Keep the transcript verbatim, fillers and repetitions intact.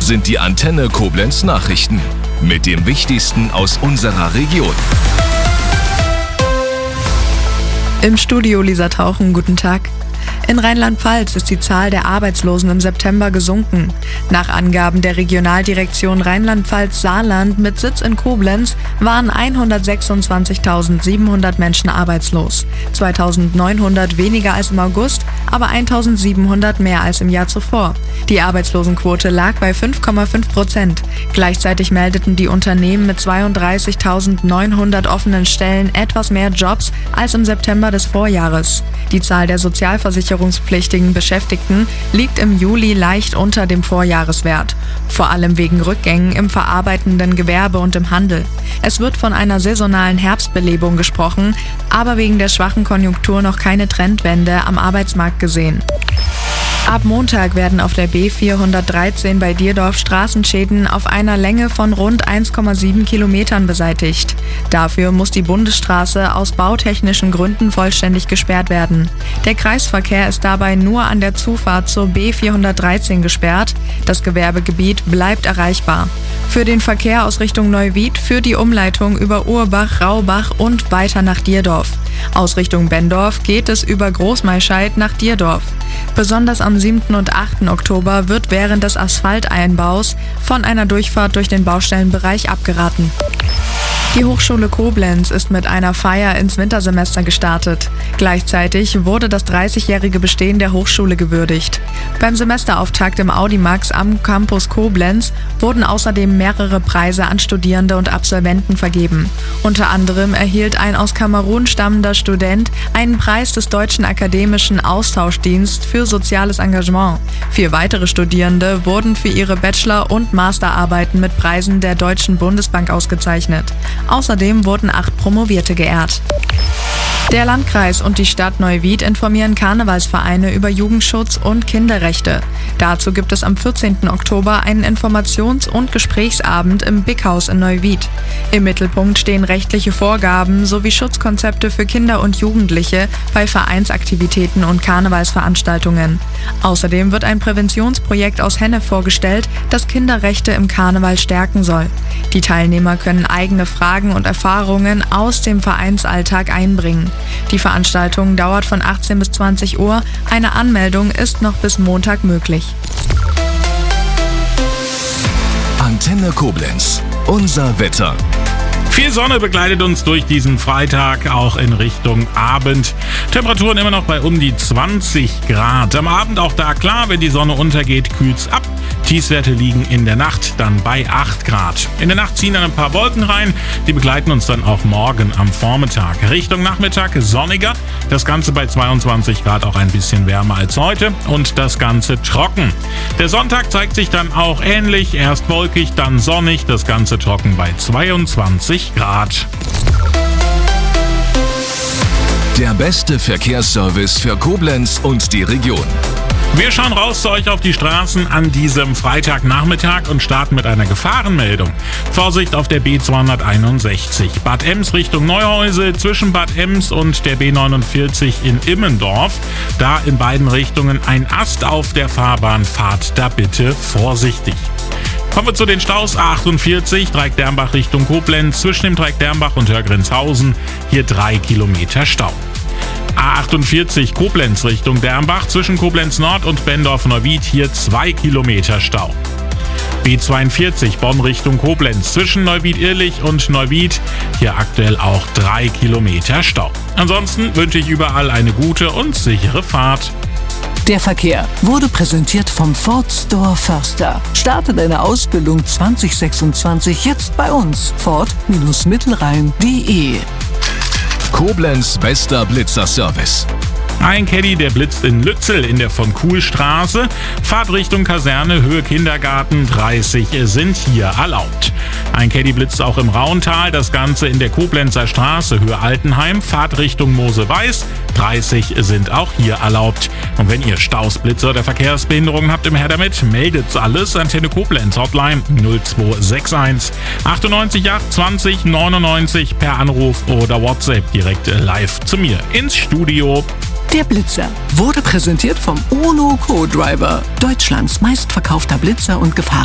sind die Antenne Koblenz Nachrichten mit dem Wichtigsten aus unserer Region. Im Studio Lisa Tauchen, guten Tag. In Rheinland-Pfalz ist die Zahl der Arbeitslosen im September gesunken. Nach Angaben der Regionaldirektion Rheinland-Pfalz-Saarland mit Sitz in Koblenz waren hundertsechsundzwanzigtausendsiebenhundert Menschen arbeitslos. zweitausendneunhundert weniger als im August, aber eintausendsiebenhundert mehr als im Jahr zuvor. Die Arbeitslosenquote lag bei fünf Komma fünf Prozent. Gleichzeitig meldeten die Unternehmen mit zweiunddreißigtausendneunhundert offenen Stellen etwas mehr Jobs als im September des Vorjahres. Die Zahl der sozialversicherungspflichtigen Beschäftigten liegt im Juli leicht unter dem Vorjahreswert. Vor allem wegen Rückgängen im verarbeitenden Gewerbe und im Handel. Es wird von einer saisonalen Herbstbelebung gesprochen, aber wegen der schwachen Konjunktur noch keine Trendwende am Arbeitsmarkt gesehen. Ab Montag werden auf der B vierhundertdreizehn bei Dierdorf Straßenschäden auf einer Länge von rund eins Komma sieben Kilometern beseitigt. Dafür muss die Bundesstraße aus bautechnischen Gründen vollständig gesperrt werden. Der Kreisverkehr ist dabei nur an der Zufahrt zur B vierhundertdreizehn gesperrt. Das Gewerbegebiet bleibt erreichbar. Für den Verkehr aus Richtung Neuwied führt die Umleitung über Urbach, Raubach und weiter nach Dierdorf. Aus Richtung Bendorf geht es über Großmaischeid nach Dierdorf. Besonders am siebten und achten Oktober wird während des Asphalteinbaus von einer Durchfahrt durch den Baustellenbereich abgeraten. Die Hochschule Koblenz ist mit einer Feier ins Wintersemester gestartet. Gleichzeitig wurde das dreißigjährige Bestehen der Hochschule gewürdigt. Beim Semesterauftakt im Audimax am Campus Koblenz wurden außerdem mehrere Preise an Studierende und Absolventen vergeben. Unter anderem erhielt ein aus Kamerun stammender Student einen Preis des Deutschen Akademischen Austauschdienst für soziales Engagement. Vier weitere Studierende wurden für ihre Bachelor- und Masterarbeiten mit Preisen der Deutschen Bundesbank ausgezeichnet. Außerdem wurden acht Promovierte geehrt. Der Landkreis und die Stadt Neuwied informieren Karnevalsvereine über Jugendschutz und Kinderrechte. Dazu gibt es am vierzehnten Oktober einen Informations- und Gesprächsabend im Bighaus in Neuwied. Im Mittelpunkt stehen rechtliche Vorgaben sowie Schutzkonzepte für Kinder und Jugendliche bei Vereinsaktivitäten und Karnevalsveranstaltungen. Außerdem wird ein Präventionsprojekt aus Henne vorgestellt, das Kinderrechte im Karneval stärken soll. Die Teilnehmer können eigene Fragen und Erfahrungen aus dem Vereinsalltag einbringen. Die Veranstaltung dauert von achtzehn bis zwanzig Uhr. Eine Anmeldung ist noch bis Montag möglich. Antenne Koblenz, unser Wetter. Viel Sonne begleitet uns durch diesen Freitag, auch in Richtung Abend. Temperaturen immer noch bei um die zwanzig Grad. Am Abend auch da klar, wenn die Sonne untergeht, kühlt's ab. Tiefstwerte liegen in der Nacht dann bei acht Grad. In der Nacht ziehen dann ein paar Wolken rein, die begleiten uns dann auch morgen am Vormittag. Richtung Nachmittag sonniger, das Ganze bei zweiundzwanzig Grad, auch ein bisschen wärmer als heute und das Ganze trocken. Der Sonntag zeigt sich dann auch ähnlich, erst wolkig, dann sonnig, das Ganze trocken bei zweiundzwanzig Grad. Der beste Verkehrsservice für Koblenz und die Region. Wir schauen raus zu euch auf die Straßen an diesem Freitagnachmittag und starten mit einer Gefahrenmeldung. Vorsicht auf der B zweihunderteinundsechzig. Bad Ems Richtung Neuhäusel zwischen Bad Ems und der B neunundvierzig in Immendorf. Da in beiden Richtungen ein Ast auf der Fahrbahn. Fahrt da bitte vorsichtig. Kommen wir zu den Staus. A achtundvierzig, Dreieck-Dernbach Richtung Koblenz zwischen dem Dreieck-Dernbach und Hörgrinshausen. Hier drei Kilometer Stau. A achtundvierzig Koblenz Richtung Dernbach zwischen Koblenz Nord und Bendorf-Neuwied, hier zwei Kilometer Stau. B zweiundvierzig Bonn Richtung Koblenz zwischen Neuwied-Irlich und Neuwied, hier aktuell auch drei Kilometer Stau. Ansonsten wünsche ich überall eine gute und sichere Fahrt. Der Verkehr wurde präsentiert vom Ford Store Förster. Starte deine Ausbildung zwanzig sechsundzwanzig jetzt bei uns. Ford Mittelrhein punkt de. Koblenz bester Blitzerservice. Ein Caddy, der blitzt in Lützel in der von Kuhl-Straße. Fahrt Richtung Kaserne, Höhe Kindergarten, dreißig sind hier erlaubt. Ein Caddy blitzt auch im Rauntal, das Ganze in der Koblenzer Straße, Höhe Altenheim. Fahrt Richtung Mosel-Weiß, dreißig sind auch hier erlaubt. Und wenn ihr Staus, Blitze oder Verkehrsbehinderungen habt, immer her damit, meldet alles. Antenne Koblenz Hotline null zwei sechs eins achtundneunzig acht zwanzig neunundneunzig per Anruf oder WhatsApp direkt live zu mir ins Studio. Der Blitzer wurde präsentiert vom UNO Co-Driver, Deutschlands meistverkaufter Blitzer und Gefahren.